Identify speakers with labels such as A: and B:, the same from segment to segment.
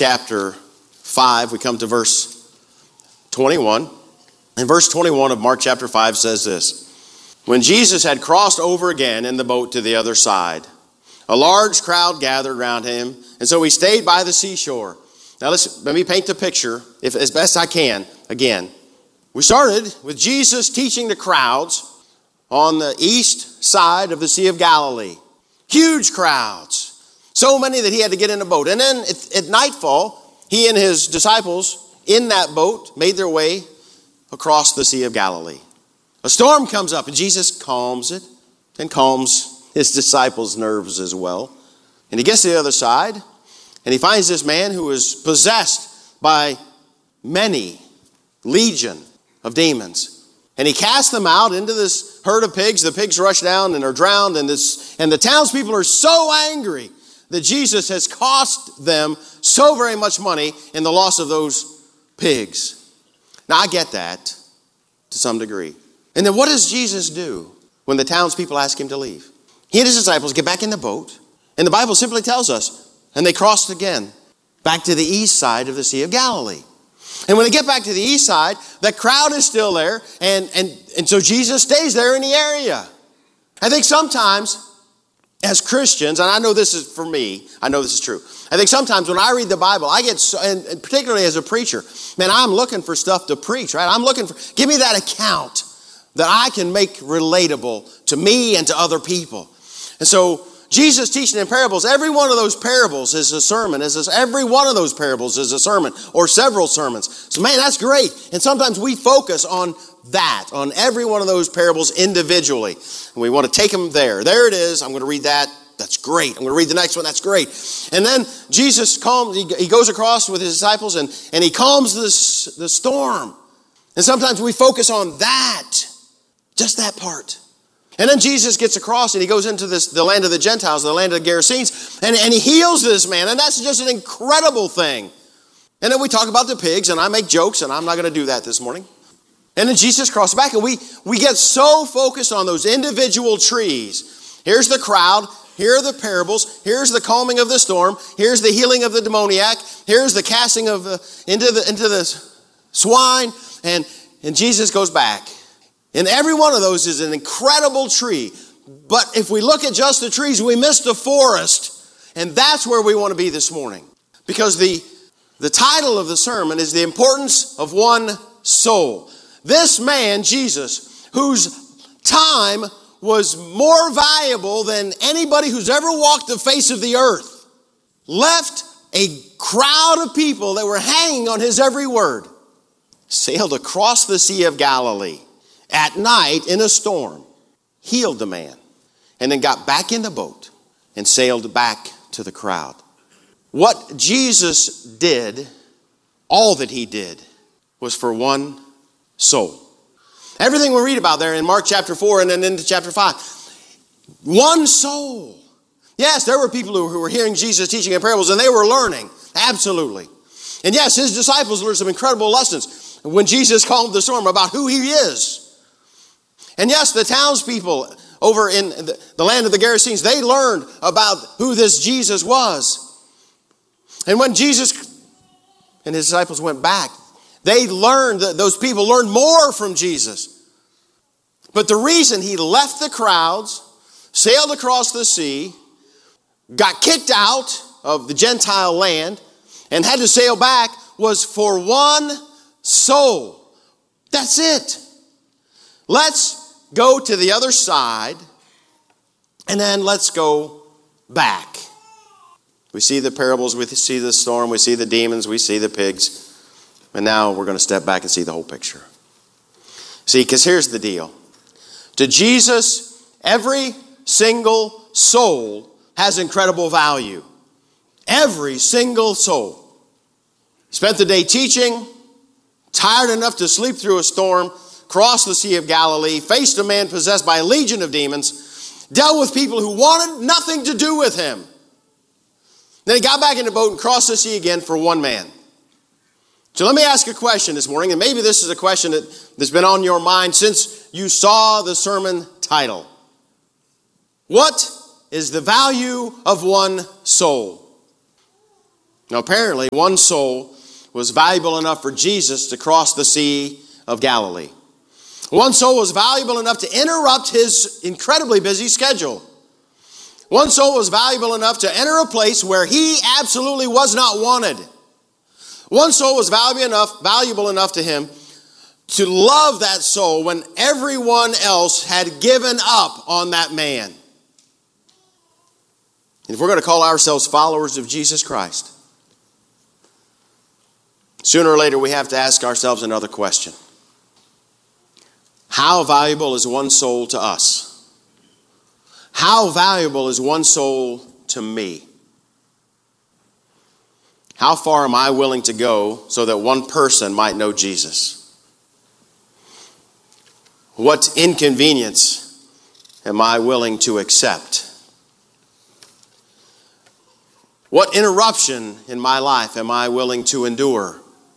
A: chapter 5, we come to verse 21. And verse 21 of Mark chapter 5 says this: When Jesus had crossed over again in the boat to the other side, a large crowd gathered around him, and so he stayed by the seashore. Now let me paint the picture as best I can. Again, we started with Jesus teaching the crowds on the east side of the Sea of Galilee. Huge crowds. So many that he had to get in a boat. And then at nightfall, he and his disciples in that boat made their way across the Sea of Galilee. A storm comes up and Jesus calms it and calms his disciples' nerves as well. And he gets to the other side and he finds this man who is possessed by many legion of demons. And he casts them out into this herd of pigs. The pigs rush down and are drowned. And the townspeople are so angry that Jesus has cost them so very much money in the loss of those pigs. Now, I get that to some degree. And then what does Jesus do when the townspeople ask him to leave? He and his disciples get back in the boat. And the Bible simply tells us, and they crossed again back to the east side of the Sea of Galilee. And when they get back to the east side, the crowd is still there. And so Jesus stays there in the area. I think sometimes as Christians, and I know this is for me, I know this is true. I think sometimes when I read the Bible, I get, and particularly as a preacher, man, I'm looking for stuff to preach, right? I'm looking for, give me that account that I can make relatable to me and to other people. And so Jesus teaching in parables, every one of those parables is a sermon. Every one of those parables is a sermon or several sermons. So man, that's great. And sometimes we focus on that, on every one of those parables individually. And we want to take them there. There it is. I'm going to read that. That's great. I'm going to read the next one. That's great. And then Jesus calms, he goes across with his disciples and he calms the storm. And sometimes we focus on that, just that part. And then Jesus gets across and he goes into the land of the Gentiles, the land of the Gerasenes, and he heals this man. And that's just an incredible thing. And then we talk about the pigs, and I make jokes, and I'm not going to do that this morning. And then Jesus crosses back, and we get so focused on those individual trees. Here's the crowd. Here are the parables. Here's the calming of the storm. Here's the healing of the demoniac. Here's the casting of into the swine. And Jesus goes back. And every one of those is an incredible tree. But if we look at just the trees, we miss the forest. And that's where we want to be this morning. Because the title of the sermon is The Importance of One Soul. This man, Jesus, whose time was more valuable than anybody who's ever walked the face of the earth, left a crowd of people that were hanging on his every word, sailed across the Sea of Galilee at night in a storm, healed the man, and then got back in the boat and sailed back to the crowd. What Jesus did, all that he did, was for one soul. Everything we read about there in Mark chapter 4 and then into chapter 5. One soul. Yes, there were people who were hearing Jesus teaching in parables and they were learning. Absolutely. And yes, his disciples learned some incredible lessons when Jesus calmed the storm about who he is. And yes, the townspeople over in the land of the Gerasenes, they learned about who this Jesus was. And when Jesus and his disciples went back, they learned, that those people learned more from Jesus. But the reason he left the crowds, sailed across the sea, got kicked out of the Gentile land, and had to sail back was for one soul. That's it. Let's go to the other side, and then let's go back. We see the parables, we see the storm, we see the demons, we see the pigs. And now we're going to step back and see the whole picture. See, because here's the deal. To Jesus, every single soul has incredible value. Every single soul. Spent the day teaching, tired enough to sleep through a storm, crossed the Sea of Galilee, faced a man possessed by a legion of demons, dealt with people who wanted nothing to do with him. Then he got back in the boat and crossed the sea again for one man. So let me ask a question this morning, and maybe this is a question that's been on your mind since you saw the sermon title. What is the value of one soul? Now, apparently, one soul was valuable enough for Jesus to cross the Sea of Galilee. One soul was valuable enough to interrupt his incredibly busy schedule. One soul was valuable enough to enter a place where he absolutely was not wanted. One soul was valuable enough to him to love that soul when everyone else had given up on that man. If we're going to call ourselves followers of Jesus Christ, sooner or later we have to ask ourselves another question. How valuable is one soul to us? How valuable is one soul to me? How far am I willing to go so that one person might know Jesus? What inconvenience am I willing to accept? What interruption in my life am I willing to endure?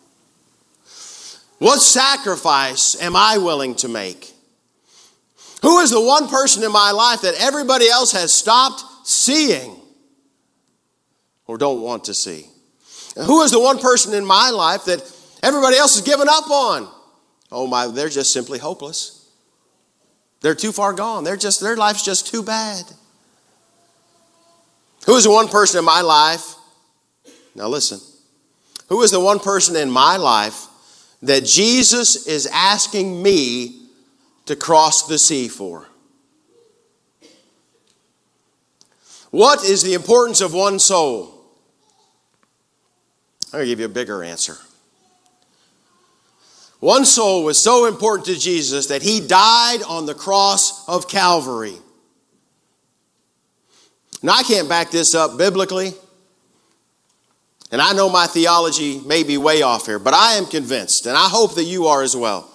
A: What sacrifice am I willing to make? Who is the one person in my life that everybody else has stopped seeing or don't want to see? And who is the one person in my life that everybody else has given up on? Oh my, they're just simply hopeless. They're too far gone. Their life's just too bad. Who is the one person in my life? Now listen. Who is the one person in my life that Jesus is asking me to cross the sea for? What is the importance of one soul? I'm going to give you a bigger answer. One soul was so important to Jesus that he died on the cross of Calvary. Now, I can't back this up biblically, and I know my theology may be way off here, but I am convinced, and I hope that you are as well,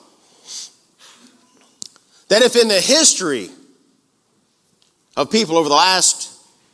A: that if in the history of people over the last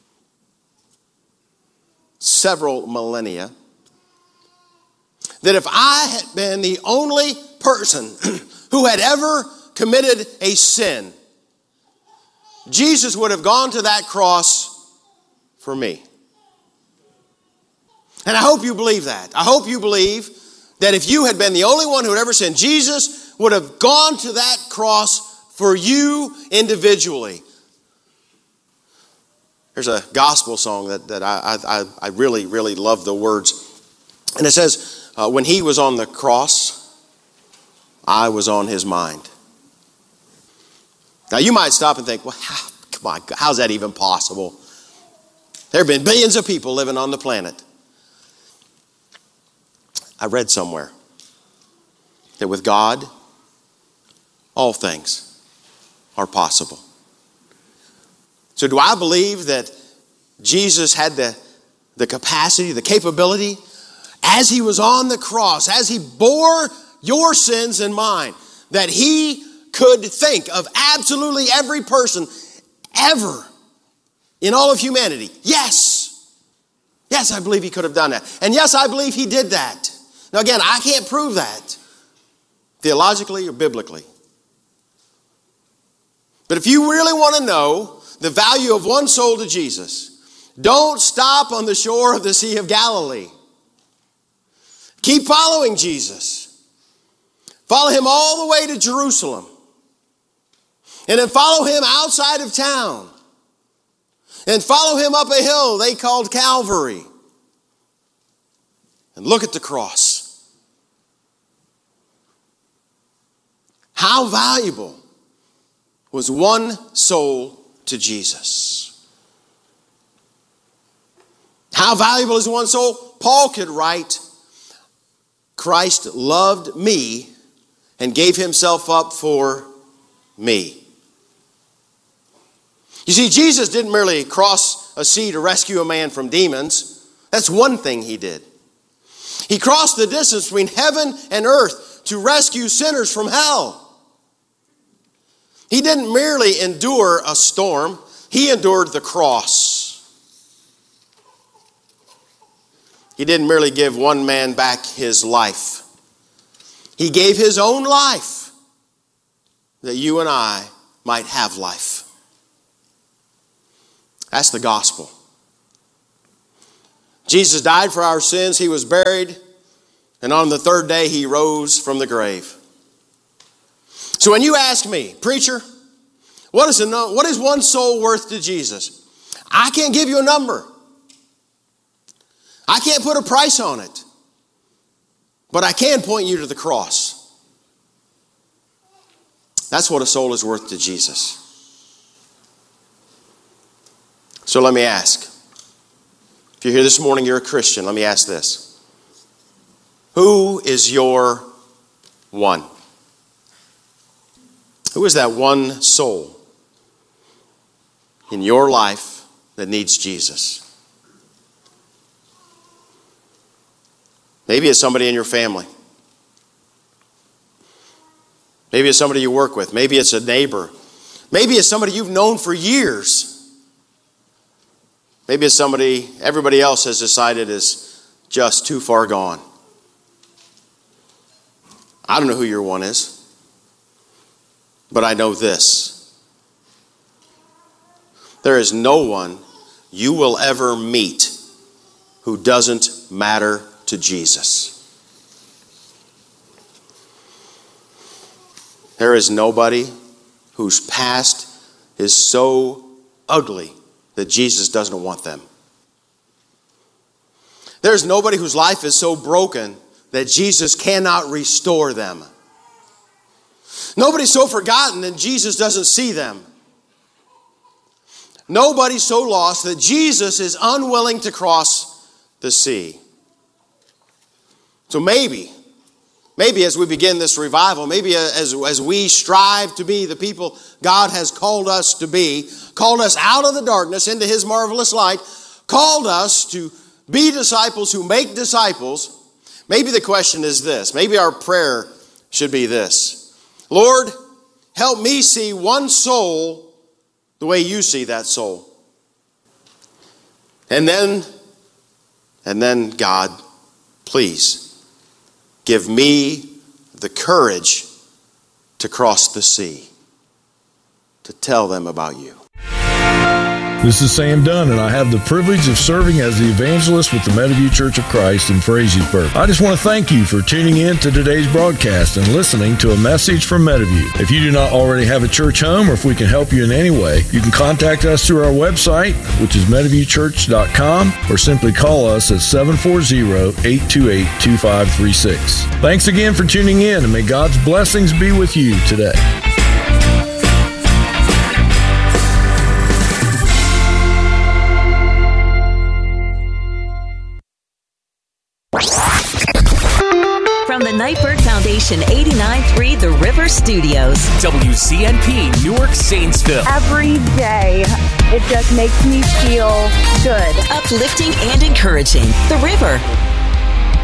A: several millennia, that if I had been the only person who had ever committed a sin, Jesus would have gone to that cross for me. And I hope you believe that. I hope you believe that if you had been the only one who had ever sinned, Jesus would have gone to that cross for you individually. There's a gospel song that I really, really love the words. And it says, when he was on the cross, I was on his mind. Now you might stop and think, well, come on, how's that even possible? There have been billions of people living on the planet. I read somewhere that with God, all things are possible. So do I believe that Jesus had the capacity, the capability, as he was on the cross, as he bore your sins and mine, that he could think of absolutely every person ever in all of humanity? Yes. Yes, I believe he could have done that. And yes, I believe he did that. Now again, I can't prove that theologically or biblically. But if you really want to know the value of one soul to Jesus, don't stop on the shore of the Sea of Galilee. Keep following Jesus. Follow him all the way to Jerusalem. And then follow him outside of town. And follow him up a hill they called Calvary. And look at the cross. How valuable was one soul to Jesus? How valuable is one soul? Paul could write, Christ loved me and gave himself up for me. You see, Jesus didn't merely cross a sea to rescue a man from demons. That's one thing he did. He crossed the distance between heaven and earth to rescue sinners from hell. He didn't merely endure a storm. He endured the cross. He didn't merely give one man back his life. He gave his own life that you and I might have life. That's the gospel. Jesus died for our sins. He was buried. And on the third day, he rose from the grave. So when you ask me, preacher, what is one soul worth to Jesus? I can't give you a number. I can't put a price on it. But I can point you to the cross. That's what a soul is worth to Jesus. So let me ask. If you're here this morning, you're a Christian, let me ask this. Who is your one? Who is that one soul in your life that needs Jesus? Maybe it's somebody in your family. Maybe it's somebody you work with. Maybe it's a neighbor. Maybe it's somebody you've known for years. Maybe it's somebody everybody else has decided is just too far gone. I don't know who your one is. But I know this. There is no one you will ever meet who doesn't matter to Jesus. There is nobody whose past is so ugly that Jesus doesn't want them. There's nobody whose life is so broken that Jesus cannot restore them. Nobody's so forgotten that Jesus doesn't see them. Nobody's so lost that Jesus is unwilling to cross the sea. So maybe as we begin this revival, maybe as we strive to be the people God has called us to be, called us out of the darkness into his marvelous light, called us to be disciples who make disciples, maybe the question is this. Maybe our prayer should be this. Lord, help me see one soul the way you see that soul. And then God, please give me the courage to cross the sea, to tell them about you.
B: This is Sam Dunn, and I have the privilege of serving as the evangelist with the Meadowview Church of Christ in Frazeysburg. I just want to thank you for tuning in to today's broadcast and listening to a message from Meadowview. If you do not already have a church home, or if we can help you in any way, you can contact us through our website, which is meadowviewchurch.com, or simply call us at 740-828-2536. Thanks again for tuning in, and may God's blessings be with you today.
C: From the Nightbird Foundation 89.3 The River Studios.
D: WCNP Newark Zanesville.
E: Every day, it just makes me feel good.
C: Uplifting and encouraging. The River.